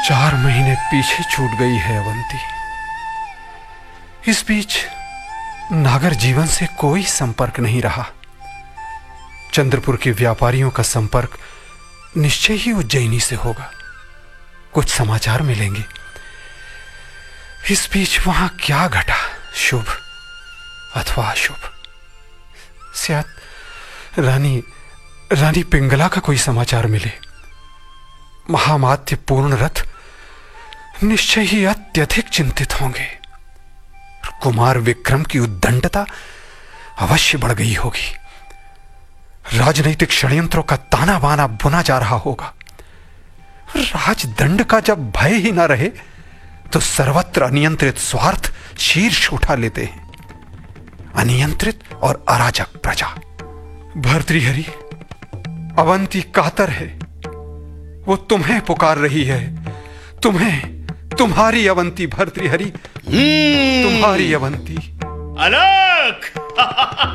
4 महीने पीछे छूट गई है अवंती। इस बीच नागर जीवन से कोई संपर्क नहीं रहा। चंद्रपुर के व्यापारियों का संपर्क निश्चय ही उज्जैनी से होगा। कुछ समाचार मिलेंगे। इस बीच वहां क्या घटा, शुभ अथवा अशुभ? शायद रानी पिंगला का कोई समाचार मिले। महामात्य पूर्ण रथ निश्चय ही अत्यधिक चिंतित होंगे। कुमार विक्रम की उद्दंडता अवश्य बढ़ गई होगी। राजनीतिक षड्यंत्रों का ताना बाना बुना जा रहा होगा। राजदंड का जब भय ही ना रहे तो सर्वत्र अनियंत्रित स्वार्थ शीर्ष उठा लेते हैं। अनियंत्रित और अराजक प्रजा। भर्तृहरि, अवंती कातर है। वो तुम्हें पुकार रही है। तुम्हारी अवंती भर्तृहरि, तुम्हारी अवंती। अलख